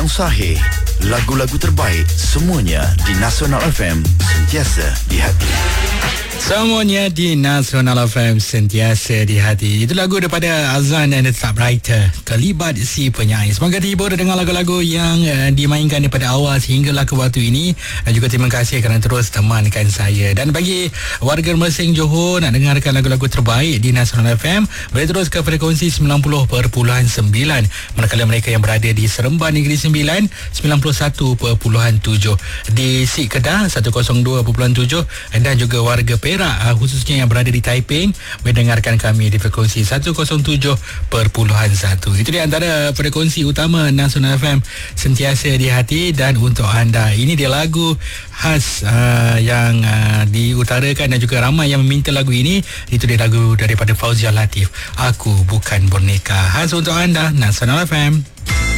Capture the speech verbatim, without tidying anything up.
yang sahih. Lagu-lagu terbaik semuanya di Nasional F M, sentiasa di hati. Semuanya di Nasional F M, sentiasa di hati. Itu lagu daripada Azan and the Typewriter, terlibat si penyanyi. Semoga terhibur dengan lagu-lagu yang uh, dimainkan daripada awal sehinggalah ke waktu ini. Dan juga terima kasih kerana terus temankan saya. Dan bagi warga Mersing Johor nak dengarkan lagu-lagu terbaik di Nasional F M, boleh terus ke frekuensi sembilan puluh perpuluhan sembilan. Manakala mereka yang berada di Seremban Negeri Sembilan, sembilan puluh satu perpuluhan tujuh. Di Sik Kedah seratus dua perpuluhan tujuh. Dan juga warga Perak, khususnya yang berada di Taiping, mendengarkan kami di frekuensi seratus tujuh perpuluhan satu. Itu di antara frekuensi utama Nasional F M, sentiasa di hati. Dan untuk anda, ini dia lagu khas uh, yang uh, diutarakan dan juga ramai yang meminta lagu ini. Itu dia lagu daripada Fauzia Latif, Aku Bukan Boneka. Khas untuk anda, Nasional F M.